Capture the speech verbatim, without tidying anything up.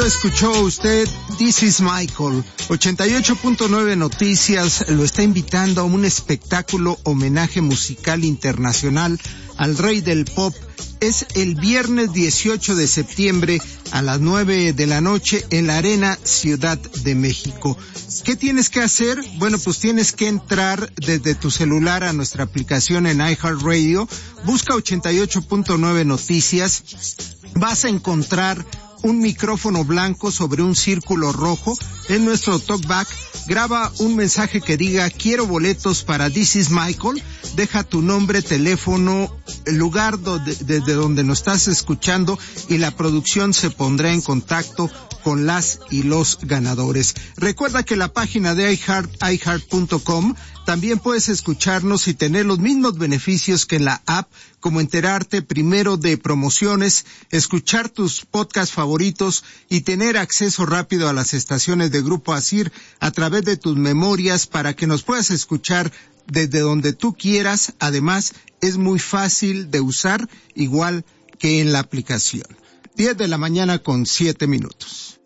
escuchó usted This is Michael. ochenta y ocho punto nueve Noticias lo está invitando a un espectáculo homenaje musical internacional al rey del pop. Es el viernes dieciocho de septiembre a las nueve de la noche en la Arena Ciudad de México. ¿Qué tienes que hacer? Bueno, pues tienes que entrar desde tu celular a nuestra aplicación en iHeartRadio. Busca ochenta y ocho punto nueve Noticias. Vas a encontrar un micrófono blanco sobre un círculo rojo en nuestro talkback. Graba un mensaje que diga quiero boletos para This is Michael. Deja tu nombre, teléfono, el lugar donde, desde donde nos estás escuchando y la producción se pondrá en contacto con las y los ganadores. Recuerda que la página de iHeart, i heart punto com, también puedes escucharnos y tener los mismos beneficios que en la app, como enterarte primero de promociones, escuchar tus podcasts favoritos y tener acceso rápido a las estaciones de Grupo Asir a través de tus memorias para que nos puedas escuchar desde donde tú quieras. Además, es muy fácil de usar, igual que en la aplicación. diez de la mañana con siete minutos.